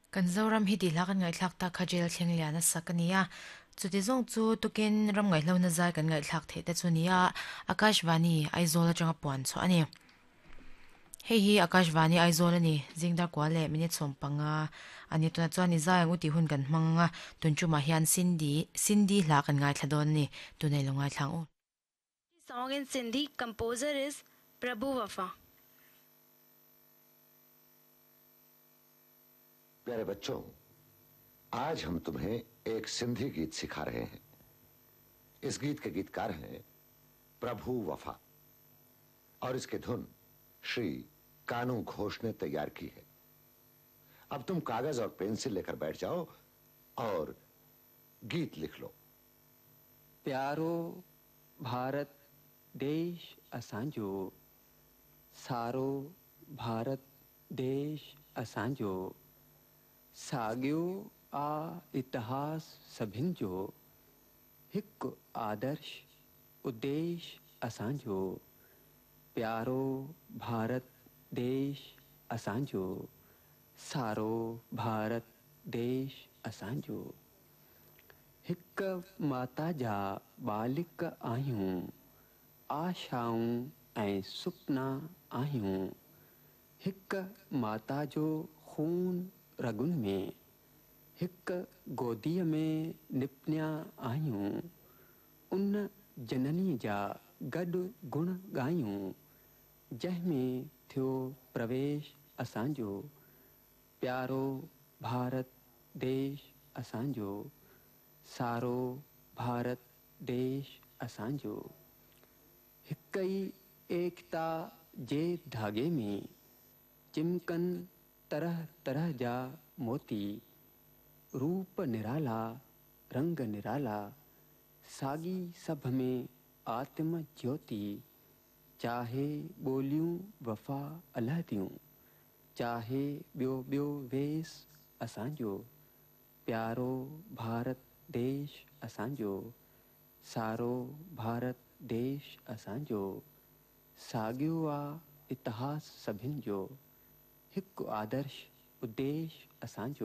Kan zoram hi di lakan ngai tlak ta khajel thleng liana sakania chuti zong chu tukin ram ngai hlo na zai kan ngai tlak the te chunia Akashvani aizola changa puan chu ani hei hi Akashvani aizola ni jingdar kwale minute sompanga ani tuna chuani zai nguti hun kan hmanga tunchuma hian Cindy la kan ngai thladon ni tunai longai thlang u The song in Sindhi composer is Prabhu Wafa. प्यारे बच्चों, आज हम तुम्हें एक सिंधी गीत सिखा रहे हैं। इस गीत के गीतकार हैं प्रभु वफा और इसकी धुन श्री कानू घोष ने तैयार की है। अब तुम कागज और पेंसिल लेकर बैठ जाओ और गीत लिख लो। प्यारो भारत देश असांजो, सारो भारत देश असांजो, साॻियो आ इतिहास सभिनि जो, हिकु आदर्श उद्देश्य असांजो। प्यारो भारत देश असांजो, सारो भारत देश असांजो। हिकु माता जा बालिक आहियूं, आशाऊं ऐं सुपना आहियूं। हिकु माता जो खून रगुन में, हिकु गोदीअ में निपनिया आहियूं। उन जननी जा गॾु गुण ॻायूं, जंहिंमें थियो प्रवेश असांजो। प्यारो भारत देश असांजो, सारो भारत देश असांजो। हिक ई एकता जे धागे में चिमकन तरह तरह जा मोती, रूप निराला रंग निराला, सागी सभ में आत्म ज्योति। चाहे ॿोलियूं वफ़ा अलहदियूं, चाहे ॿियो ॿियो वेस असांजो। प्यारो भारत देश असांजो, सारो भारत देश असांजो। साॻियो आ इतिहास सभिनि जो, हिकु आदर्श उद्देश्य असांजो।